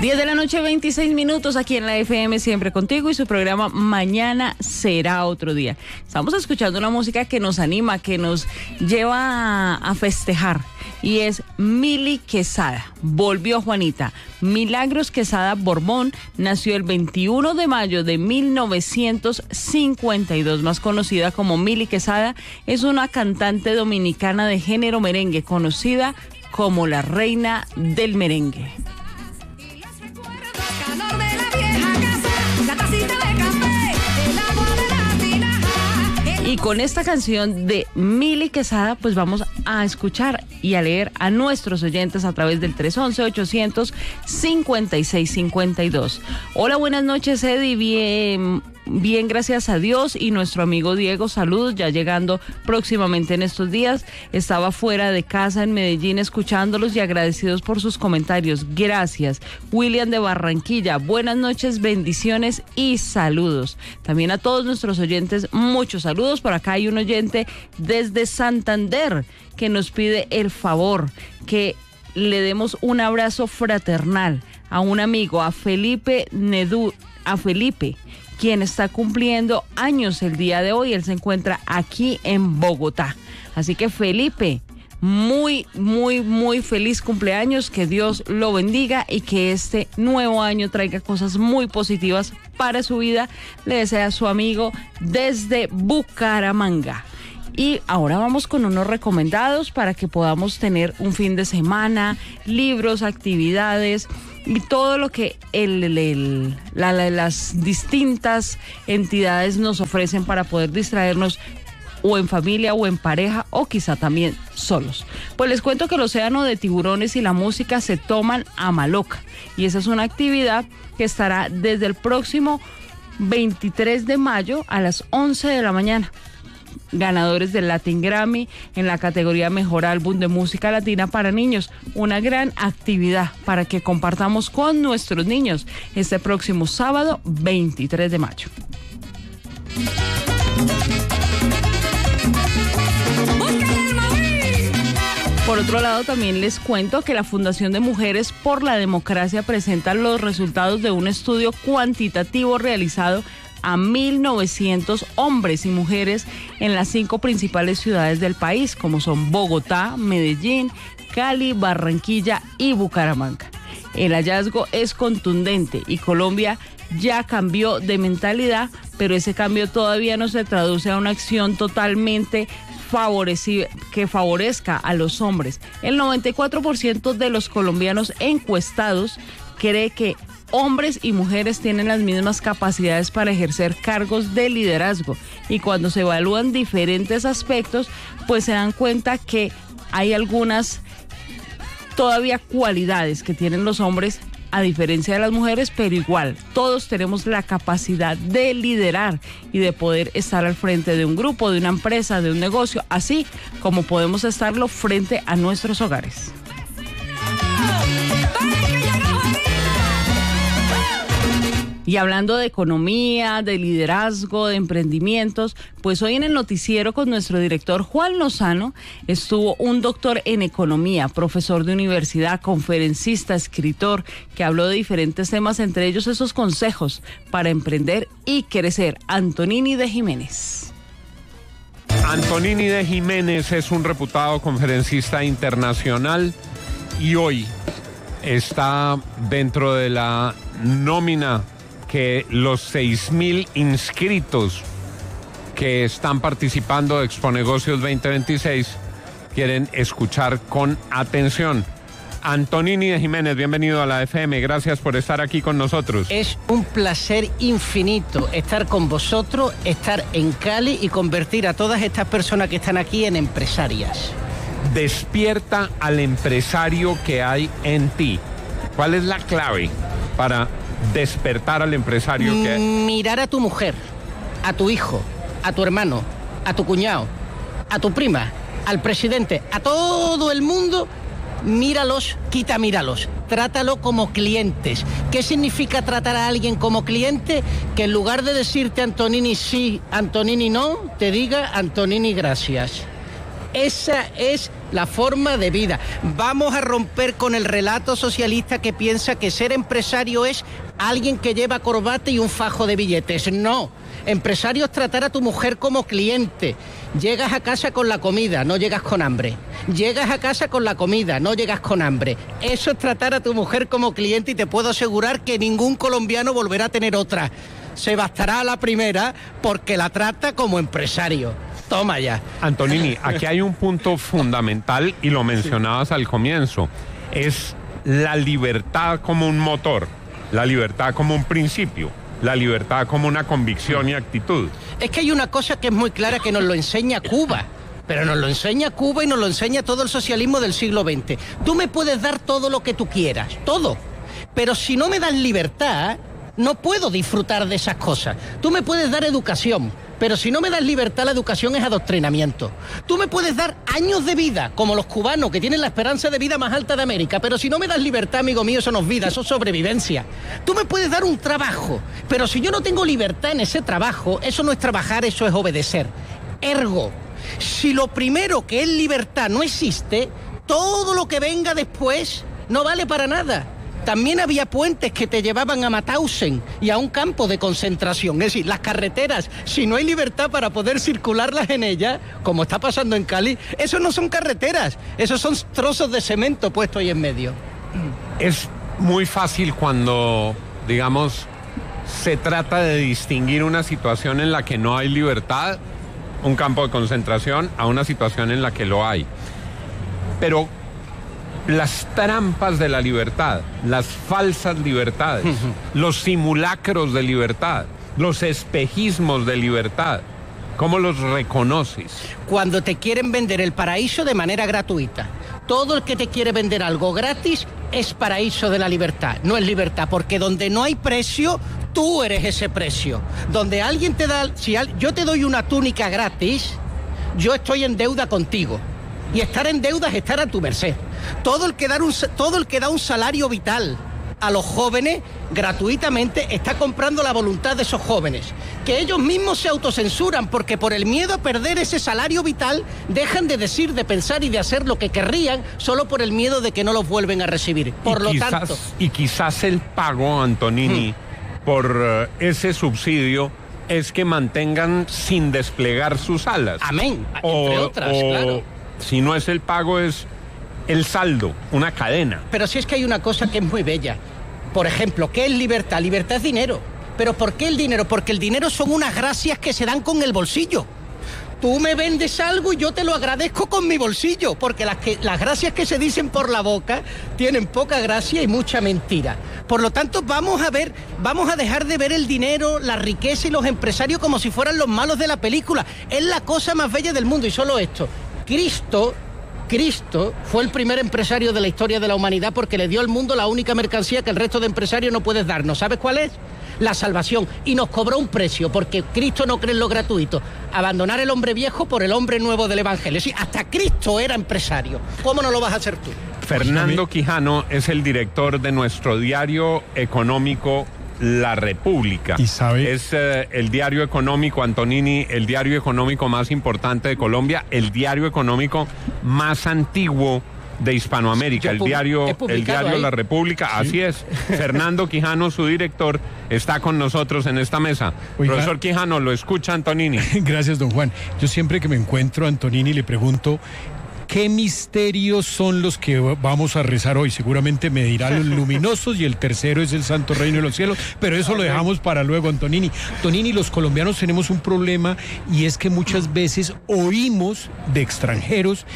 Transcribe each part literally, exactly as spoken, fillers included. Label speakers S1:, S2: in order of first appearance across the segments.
S1: diez de la noche, veintiséis minutos aquí en la F M, siempre contigo, y su programa Mañana Será Otro Día. Estamos escuchando una música que nos anima, que nos lleva a, a festejar, y es Mili Quesada. Volvió Juanita. Milagros Quesada Borbón nació el veintiuno de mayo de mil novecientos cincuenta y dos, más conocida como Mili Quesada. Es una cantante dominicana de género merengue, conocida como la reina del merengue. Y con esta canción de Mili Quesada, pues vamos a escuchar y a leer a nuestros oyentes a través del tres once, ochocientos cincuenta y seis cincuenta y dos. Hola, buenas noches, Eddie. Bien, bien, gracias a Dios. Y nuestro amigo Diego, saludos, ya llegando próximamente en estos días. Estaba fuera de casa en Medellín escuchándolos y agradecidos por sus comentarios. Gracias. William de Barranquilla, buenas noches, bendiciones y saludos. También a todos nuestros oyentes, muchos saludos. Por acá hay un oyente desde Santander que nos pide el favor que le demos un abrazo fraternal a un amigo, a Felipe Nedú, a Felipe, quien está cumpliendo años el día de hoy. Él se encuentra aquí en Bogotá. Así que Felipe, muy, muy, muy feliz cumpleaños, que Dios lo bendiga y que este nuevo año traiga cosas muy positivas para su vida. Le desea a su amigo desde Bucaramanga. Y ahora vamos con unos recomendados para que podamos tener un fin de semana, libros, actividades y todo lo que el, el, el, la, la, las distintas entidades nos ofrecen para poder distraernos, o en familia o en pareja, o quizá también solos. Pues les cuento que el océano de tiburones y la música se toman a maloca, y esa es una actividad que estará desde el próximo veintitrés de mayo a las once de la mañana. Ganadores del Latin Grammy en la categoría Mejor Álbum de Música Latina para Niños. Una gran actividad para que compartamos con nuestros niños este próximo sábado veintitrés de mayo. Por otro lado, también les cuento que la Fundación de Mujeres por la Democracia presenta los resultados de un estudio cuantitativo realizado a mil novecientos hombres y mujeres en las cinco principales ciudades del país, como son Bogotá, Medellín, Cali, Barranquilla y Bucaramanga. El hallazgo es contundente y Colombia ya cambió de mentalidad, pero ese cambio todavía no se traduce a una acción totalmente favorecible, que favorezca a los hombres. El noventa y cuatro por ciento de los colombianos encuestados cree que hombres y mujeres tienen las mismas capacidades para ejercer cargos de liderazgo, y cuando se evalúan diferentes aspectos, pues se dan cuenta que hay algunas todavía cualidades que tienen los hombres a diferencia de las mujeres, pero igual todos tenemos la capacidad de liderar y de poder estar al frente de un grupo, de una empresa, de un negocio, así como podemos estarlo frente a nuestros hogares. Y hablando de economía, de liderazgo, de emprendimientos, pues hoy en el noticiero con nuestro director Juan Lozano estuvo un doctor en economía, profesor de universidad, conferencista, escritor, que habló de diferentes temas, entre ellos esos consejos para emprender y crecer. Antonini de Jiménez.
S2: Antonini de Jiménez es un reputado conferencista internacional y hoy está dentro de la nómina que los seis mil inscritos que están participando de Exponegocios veinte veintiséis quieren escuchar con atención. Antonini de Jiménez, bienvenido a la F M, gracias por estar aquí con nosotros.
S3: Es un placer infinito estar con vosotros, estar en Cali y convertir a todas estas personas que están aquí en empresarias.
S2: Despierta al empresario que hay en ti. ¿Cuál es la clave para despertar al empresario que...
S3: Mirar a tu mujer, a tu hijo, a tu hermano, a tu cuñado, a tu prima, al presidente, a todo el mundo, míralos, quita míralos, trátalo como clientes. ¿Qué significa tratar a alguien como cliente? Que en lugar de decirte Antonini sí, Antonini no, te diga Antonini gracias. Esa es la forma de vida. Vamos a romper con el relato socialista que piensa que ser empresario es alguien que lleva corbata y un fajo de billetes. No, empresario es tratar a tu mujer como cliente. Llegas a casa con la comida, no llegas con hambre. Llegas a casa con la comida, no llegas con hambre. Eso es tratar a tu mujer como cliente y te puedo asegurar que ningún colombiano volverá a tener otra. Se bastará a la primera porque la trata como empresario. Toma ya.
S2: Antonini, aquí hay un punto fundamental y lo mencionabas al comienzo. Es la libertad como un motor, la libertad como un principio, la libertad como una convicción y actitud.
S3: Es que hay una cosa que es muy clara que nos lo enseña Cuba. Pero nos lo enseña Cuba y nos lo enseña todo el socialismo del siglo veinte. Tú me puedes dar todo lo que tú quieras, todo. Pero si no me das libertad, no puedo disfrutar de esas cosas. Tú me puedes dar educación, pero si no me das libertad, la educación es adoctrinamiento. Tú me puedes dar años de vida, como los cubanos, que tienen la esperanza de vida más alta de América, pero si no me das libertad, amigo mío, eso no es vida, eso es sobrevivencia. Tú me puedes dar un trabajo, pero si yo no tengo libertad en ese trabajo, eso no es trabajar, eso es obedecer. Ergo, si lo primero que es libertad no existe, todo lo que venga después no vale para nada. También había puentes que te llevaban a Mauthausen y a un campo de concentración. Es decir, las carreteras, si no hay libertad para poder circularlas en ellas, como está pasando en Cali, eso no son carreteras, esos son trozos de cemento puestos ahí en medio.
S2: Es muy fácil cuando, digamos, se trata de distinguir una situación en la que no hay libertad, un campo de concentración, a una situación en la que lo hay. Pero las trampas de la libertad, las falsas libertades, los simulacros de libertad, los espejismos de libertad, ¿cómo los reconoces?
S3: Cuando te quieren vender el paraíso de manera gratuita. Todo el que te quiere vender algo gratis es paraíso de la libertad. No es libertad, porque donde no hay precio, tú eres ese precio. Donde alguien te da... Si al, yo te doy una túnica gratis, yo estoy en deuda contigo. Y estar en deuda es estar a tu merced. Todo el que da un, todo el que da un salario vital a los jóvenes gratuitamente está comprando la voluntad de esos jóvenes, que ellos mismos se autocensuran porque por el miedo a perder ese salario vital dejan de decir, de pensar y de hacer lo que querrían solo por el miedo de que no los vuelven a recibir. Por
S2: y
S3: lo
S2: quizás,
S3: tanto...
S2: Y quizás el pago, Antonini, hmm. por uh, ese subsidio es que mantengan sin desplegar sus alas.
S3: Amén,
S2: o,
S3: entre otras,
S2: o,
S3: claro.
S2: Si no es el pago, es el saldo, una cadena.
S3: Pero si es que hay una cosa que es muy bella. Por ejemplo, ¿qué es libertad? Libertad es dinero. ¿Pero por qué el dinero? Porque el dinero son unas gracias que se dan con el bolsillo. Tú me vendes algo y yo te lo agradezco con mi bolsillo, porque las, que, las gracias que se dicen por la boca tienen poca gracia y mucha mentira. Por lo tanto, vamos a ver, vamos a dejar de ver el dinero, la riqueza y los empresarios como si fueran los malos de la película. Es la cosa más bella del mundo. Y solo esto, Cristo... Cristo fue el primer empresario de la historia de la humanidad porque le dio al mundo la única mercancía que el resto de empresarios no puedes darnos. ¿Sabes cuál es? La salvación. Y nos cobró un precio porque Cristo no cree en lo gratuito. Abandonar el hombre viejo por el hombre nuevo del Evangelio. Sí, hasta Cristo era empresario. ¿Cómo no lo vas a hacer tú?
S2: Fernando Quijano es el director de nuestro diario económico La República.
S4: ¿Y sabe?
S2: Es eh, el diario económico, Antonini, el diario económico más importante de Colombia, el diario económico más antiguo de Hispanoamérica, el diario, el diario La República, ¿sí? Así es. Fernando Quijano, su director, está con nosotros en esta mesa. Oiga, profesor Quijano, lo escucha Antonini.
S4: Gracias, don Juan. Yo siempre que me encuentro a Antonini le pregunto, ¿qué misterios son los que vamos a rezar hoy? Seguramente me dirá los luminosos y el tercero es el Santo Reino de los Cielos, pero eso lo dejamos para luego, Antonini. Antonini, los colombianos tenemos un problema y es que muchas veces oímos de extranjeros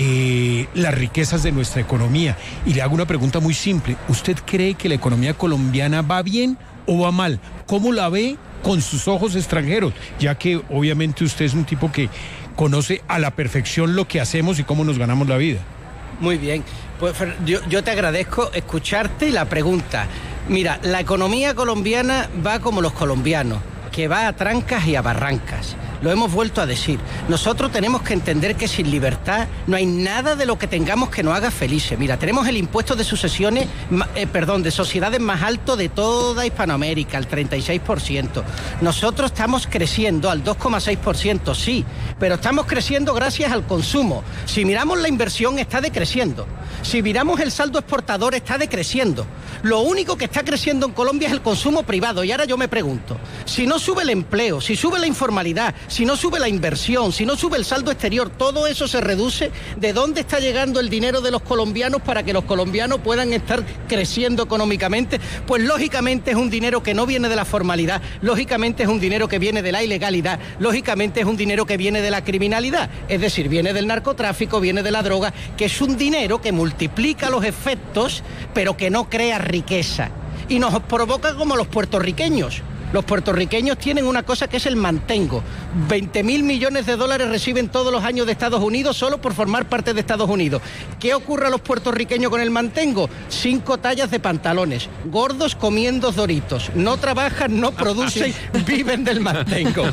S4: eh, las riquezas de nuestra economía. Y le hago una pregunta muy simple. ¿Usted cree que la economía colombiana va bien o va mal? ¿Cómo la ve con sus ojos extranjeros? Ya que obviamente usted es un tipo que conoce a la perfección lo que hacemos y cómo nos ganamos la vida.
S3: Muy bien, pues yo, yo te agradezco escucharte y la pregunta. Mira, la economía colombiana va como los colombianos, que va a trancas y a barrancas. lo hemos vuelto a decir. Nosotros tenemos que entender que sin libertad no hay nada de lo que tengamos que nos haga felices. Mira, tenemos el impuesto de sucesiones, eh, perdón, de sociedades más alto de toda Hispanoamérica, el treinta y seis por ciento. Nosotros estamos creciendo al dos coma seis por ciento, sí, pero estamos creciendo gracias al consumo. Si miramos la inversión, está decreciendo. Si miramos el saldo exportador, está decreciendo. Lo único que está creciendo en Colombia es el consumo privado. Y ahora yo me pregunto, si no sube el empleo, si sube la informalidad, si no sube la inversión, si no sube el saldo exterior, todo eso se reduce, ¿de dónde está llegando el dinero de los colombianos para que los colombianos puedan estar creciendo económicamente? Pues lógicamente es un dinero que no viene de la formalidad, lógicamente es un dinero que viene de la ilegalidad, lógicamente es un dinero que viene de la criminalidad, es decir, viene del narcotráfico, viene de la droga, que es un dinero que multiplica los efectos, pero que no crea riqueza. Y nos provoca como los puertorriqueños. Los puertorriqueños tienen una cosa que es el mantengo. veinte mil millones de dólares reciben todos los años de Estados Unidos solo por formar parte de Estados Unidos. ¿Qué ocurre a los puertorriqueños con el mantengo? Cinco tallas de pantalones, gordos comiendo Doritos. No trabajan, no producen, viven del mantengo.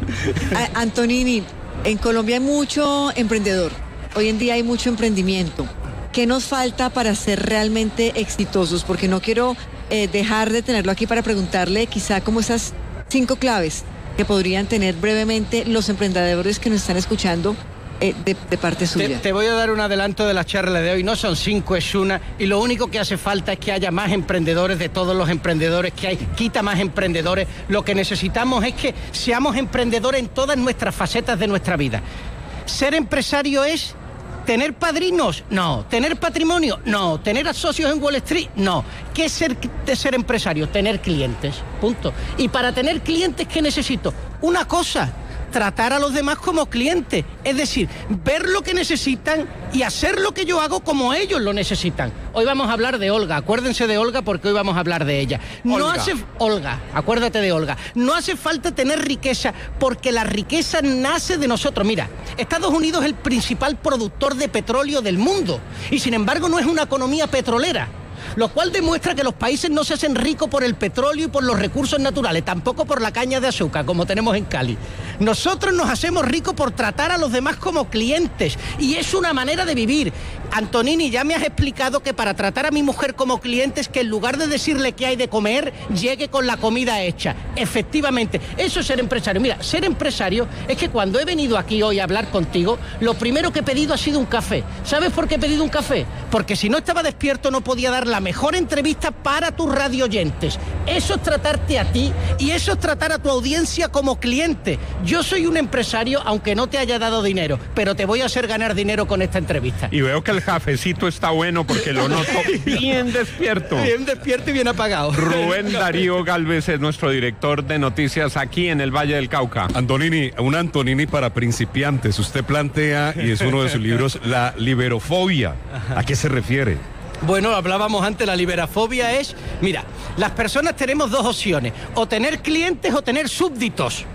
S5: A- Antonini, en Colombia hay mucho emprendedor. Hoy en día hay mucho emprendimiento. ¿Qué nos falta para ser realmente exitosos? Porque no quiero eh, dejar de tenerlo aquí para preguntarle quizá como esas cinco claves que podrían tener brevemente los emprendedores que nos están escuchando eh, de, de parte suya.
S3: Te, te voy a dar un adelanto de la charla de hoy. No son cinco, es una. Y lo único que hace falta es que haya más emprendedores de todos los emprendedores que hay. Quita más emprendedores. Lo que necesitamos es que seamos emprendedores en todas nuestras facetas de nuestra vida. Ser empresario es... ¿tener padrinos? No. ¿Tener patrimonio? No. ¿Tener socios en Wall Street? No. ¿Qué es ser, de ser empresario? Tener clientes. Punto. Y para tener clientes, ¿qué necesito? Una cosa. Tratar a los demás como clientes. Es decir, ver lo que necesitan y hacer lo que yo hago como ellos lo necesitan. Hoy vamos a hablar de Olga. Acuérdense de Olga porque hoy vamos a hablar de ella. No
S2: Olga.
S3: hace... Olga, acuérdate de Olga. No hace falta tener riqueza porque la riqueza nace de nosotros. Mira, Estados Unidos es el principal productor de petróleo del mundo y sin embargo no es una economía petrolera. Lo cual demuestra que los países no se hacen ricos por el petróleo y por los recursos naturales, tampoco por la caña de azúcar, como tenemos en Cali. Nosotros nos hacemos ricos por tratar a los demás como clientes, y es una manera de vivir. Antonini, ya me has explicado que para tratar a mi mujer como cliente es que en lugar de decirle qué hay de comer, llegue con la comida hecha. Efectivamente, eso es ser empresario. Mira, ser empresario es que cuando he venido aquí hoy a hablar contigo, lo primero que he pedido ha sido un café. ¿Sabes por qué he pedido un café? Porque si no estaba despierto no podía dar la mejor entrevista para tus radioyentes. Eso es tratarte a ti y eso es tratar a tu audiencia como cliente. Yo soy un empresario, aunque no te haya dado dinero, pero te voy a hacer ganar dinero con esta entrevista.
S2: Y veo que el cafecito está bueno porque lo noto bien despierto.
S3: Bien despierto y bien apagado.
S2: Rubén Darío Galvez es nuestro director de noticias aquí en el Valle del Cauca.
S6: Antonini, un Antonini para principiantes. Usted plantea, y es uno de sus libros, la liberofobia. ¿A qué se refiere?
S3: Bueno, hablábamos antes, la liberafobia es... Mira, las personas tenemos dos opciones, o tener clientes o tener súbditos.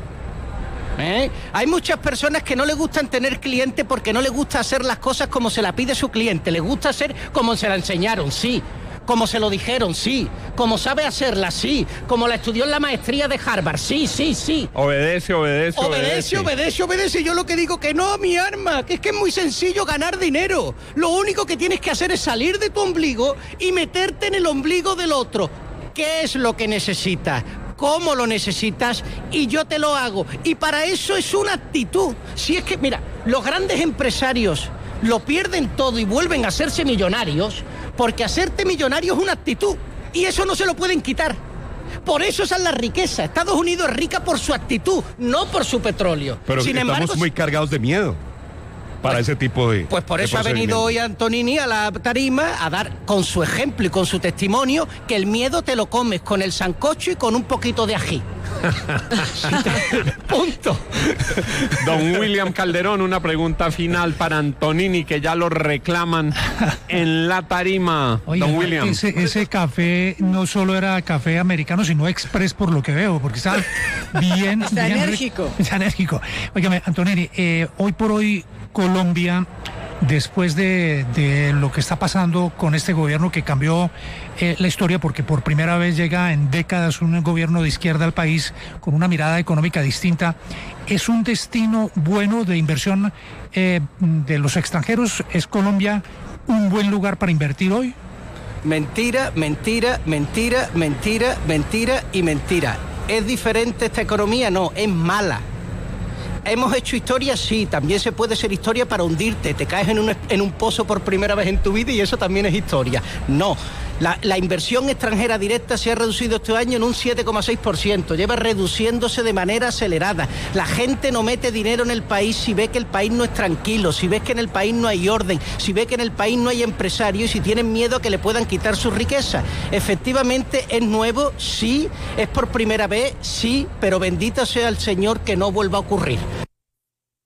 S3: ¿Eh? Hay muchas personas que no les gustan tener clientes porque no les gusta hacer las cosas como se la pide su cliente, les gusta hacer como se la enseñaron, sí, como se lo dijeron, sí, como sabe hacerla, sí, como la estudió en la maestría de Harvard, sí, sí, sí.
S2: Obedece, obedece,
S3: Obedece, obedece, obedece. Yo lo que digo que no, mi arma, que es que es muy sencillo ganar dinero. Lo único que tienes que hacer es salir de tu ombligo y meterte en el ombligo del otro. ¿Qué es lo que necesitas? ¿Cómo lo necesitas? Y yo te lo hago. Y para eso es una actitud. Si es que, mira, los grandes empresarios lo pierden todo y vuelven a hacerse millonarios, porque hacerte millonario es una actitud. Y eso no se lo pueden quitar. Por eso esa es la riqueza. Estados Unidos es rica por su actitud, no por su petróleo.
S6: Pero
S3: Sin
S6: estamos
S3: embargo,
S6: muy cargados de miedo para
S3: pues,
S6: ese tipo de
S3: Pues por
S6: de
S3: eso ha venido
S6: procedimiento.
S3: hoy Antonini a la tarima a dar con su ejemplo y con su testimonio que el miedo te lo comes con el sancocho y con un poquito de ají. Punto.
S2: Don William Calderón, una pregunta final para Antonini, que ya lo reclaman en la tarima.
S7: Oiga,
S2: Don William.
S7: Ese, ese café no solo era café americano, sino express por lo que veo, porque está bien...
S5: Está
S7: bien
S5: enérgico.
S7: Está enérgico. Óigame, Antonini, eh, hoy por hoy Colombia después de, de lo que está pasando con este gobierno que cambió eh, la historia, porque por primera vez llega en décadas un gobierno de izquierda al país con una mirada económica distinta, ¿es un destino bueno de inversión eh, de los extranjeros? ¿Es Colombia un buen lugar para invertir hoy?
S3: Mentira, mentira, mentira, mentira, mentira y mentira. ¿Es diferente esta economía? No, es mala. ¿Hemos hecho historia? Sí, también se puede ser historia para hundirte. Te caes en un, en un pozo por primera vez en tu vida y eso también es historia. No, la, la inversión extranjera directa se ha reducido este año en un siete coma seis por ciento. Lleva reduciéndose de manera acelerada. La gente no mete dinero en el país si ve que el país no es tranquilo, si ve que en el país no hay orden, si ve que en el país no hay empresarios y si tienen miedo a que le puedan quitar su riqueza. Efectivamente, ¿es nuevo? Sí. ¿Es por primera vez? Sí, pero bendito sea el Señor que no vuelva a ocurrir.